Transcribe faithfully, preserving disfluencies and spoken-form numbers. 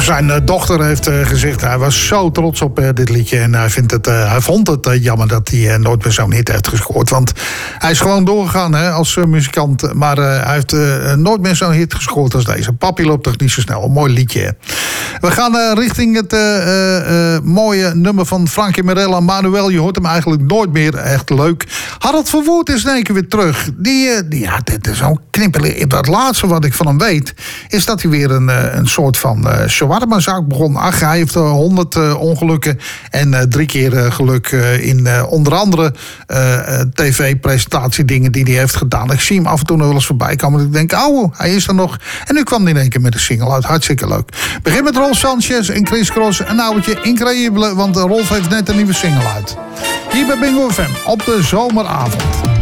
Zijn dochter heeft gezegd, hij was zo trots op dit liedje. En hij, vindt het, hij vond het jammer dat hij nooit meer zo'n hit heeft gescoord. Want hij is gewoon doorgegaan hè, als muzikant. Maar hij heeft nooit meer zo'n hit gescoord als deze. Papi loopt toch niet zo snel. Een mooi liedje. We gaan richting het uh, uh, mooie nummer van Frankie Marella. Manuel, je hoort hem eigenlijk nooit meer. Echt leuk. Harold van Woert is in één keer weer terug. Die, die, ja, dit is zo'n knippel. Het laatste wat ik van hem weet, is dat hij weer een, een soort van uh, shawarma-zaak begon. Ach, hij heeft honderd uh, uh, ongelukken en uh, drie keer uh, geluk uh, in uh, onder andere uh, tv-presentatiedingen die hij heeft gedaan. Ik zie hem af en toe nog wel eens voorbij komen. En ik denk, oh, hij is er nog. En nu kwam hij in één keer met een single uit. Hartstikke leuk. Begin met Rolf Sanchez en Chris Cross. Een ouwtje increïbele, want Rolf heeft net een nieuwe single uit. Hier bij Bingo F M op de zomeravond.